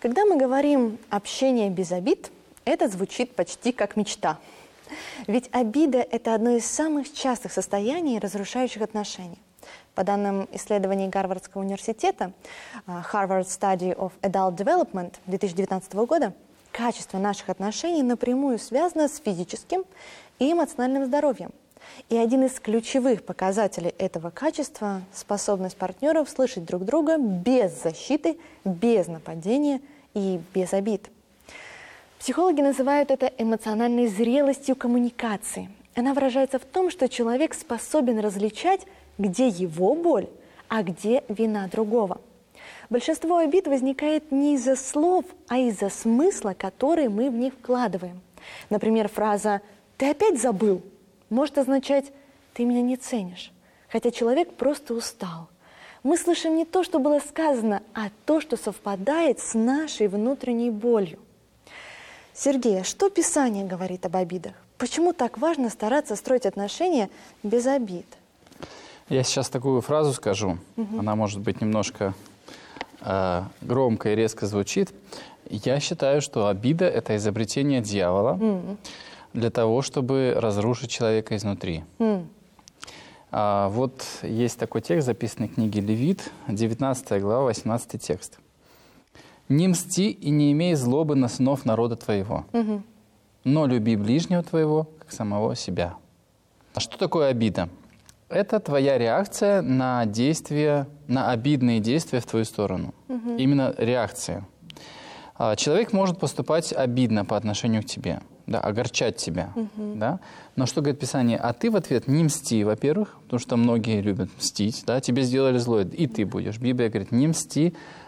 Когда мы говорим «общение без обид», это звучит почти как мечта. Ведь обида – это одно из самых частых состояний, разрушающих отношения. По данным исследований Гарвардского университета Harvard Study of Adult Development 2019 года, качество наших отношений напрямую связано с физическим и эмоциональным здоровьем. И один из ключевых показателей этого качества – способность партнеров слышать друг друга без защиты, без нападения и без обид. Психологи называют это эмоциональной зрелостью коммуникации. Она выражается в том, что человек способен различать, где его боль, а где вина другого. Большинство обид возникает не из-за слов, а из-за смысла, который мы в них вкладываем. Например, фраза «ты опять забыл» может означать «ты меня не ценишь», хотя человек просто устал. Мы слышим не то, что было сказано, а то, что совпадает с нашей внутренней болью. Сергей, что Писание говорит об обидах? Почему так важно стараться строить отношения без обид? Я сейчас такую фразу скажу. Она, может быть, немножко громко и резко звучит. Я считаю, что обида – это изобретение дьявола для того, чтобы разрушить человека изнутри. Вот есть такой текст, записанный в книге Левит, 19 глава, 18 текст. «Не мсти и не имей злобы на сынов народа твоего, но люби ближнего твоего, как самого себя». А что такое обида? Это твоя реакция на действия, на обидные действия в твою сторону. Именно реакция. Человек может поступать обидно по отношению к тебе, да, огорчать тебя. Да? Но что говорит Писание? А ты в ответ не мсти, во-первых, потому что многие любят мстить. Да? Тебе сделали злое, и ты будешь. Библия говорит, не мсти,